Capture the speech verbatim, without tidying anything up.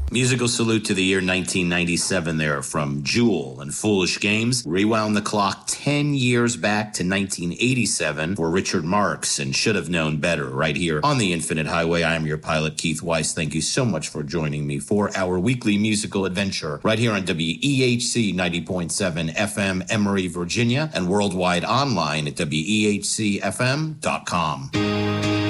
Musical salute to the year nineteen ninety-seven there from Jewel and Foolish Games. Rewound the clock ten years back to nineteen eighty-seven for Richard Marx and Should Have Known Better right here on the Infinite Highway. I am your pilot, Keith Weiss. Thank you so much for joining me for our weekly musical adventure right here on W E H C ninety point seven F M Emory, Virginia, and worldwide online at W E H C F M dot com.